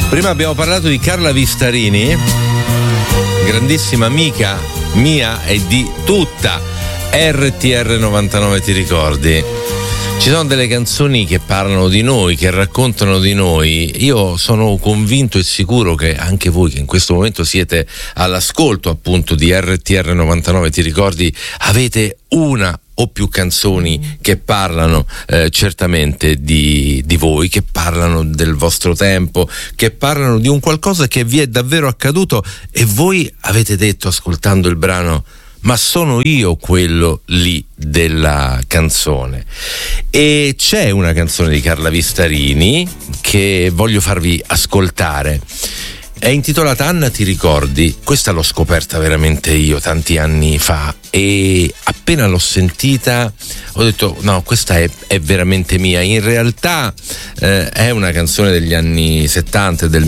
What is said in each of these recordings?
Prima abbiamo parlato di Carla Vistarini, grandissima amica mia e di tutta RTR 99, ti ricordi? Ci sono delle canzoni che parlano di noi, che raccontano di noi. Io sono convinto e sicuro che anche voi che in questo momento siete all'ascolto appunto di RTR 99, ti ricordi, avete una o più canzoni che parlano certamente di voi, che parlano del vostro tempo, che parlano di un qualcosa che vi è davvero accaduto e voi avete detto ascoltando il brano: ma sono io quello lì della canzone. E c'è una canzone di Carla Vistarini che voglio farvi ascoltare. È intitolata Anna ti ricordi? Questa l'ho scoperta veramente io tanti anni fa e appena l'ho sentita ho detto no, questa è veramente mia. In realtà è una canzone degli anni 70, del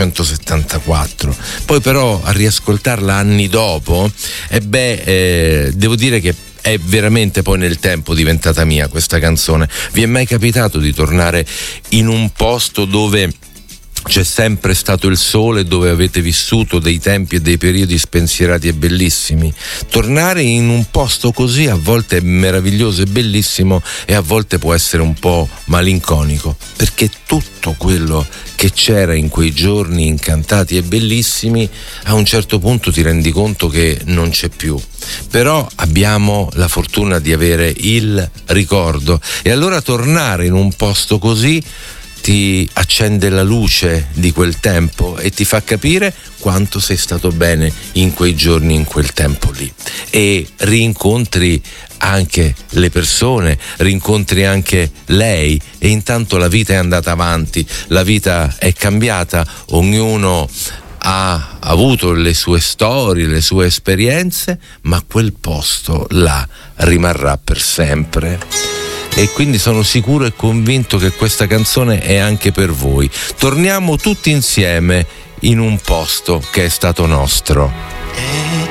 1974. Poi però a riascoltarla anni dopo, devo dire che è veramente poi nel tempo diventata mia questa canzone. Vi è mai capitato di tornare in un posto dove c'è sempre stato il sole, dove avete vissuto dei tempi e dei periodi spensierati e bellissimi? Tornare in un posto così a volte è meraviglioso e bellissimo e a volte può essere un po' malinconico, perché tutto quello che c'era in quei giorni incantati e bellissimi a un certo punto ti rendi conto che non c'è più. Però abbiamo la fortuna di avere il ricordo e allora tornare in un posto così ti accende la luce di quel tempo e ti fa capire quanto sei stato bene in quei giorni, in quel tempo lì, e rincontri anche le persone, rincontri anche lei e intanto la vita è andata avanti, la vita è cambiata, ognuno ha avuto le sue storie, le sue esperienze, ma quel posto là rimarrà per sempre. E quindi sono sicuro e convinto che questa canzone è anche per voi. Torniamo tutti insieme in un posto che è stato nostro.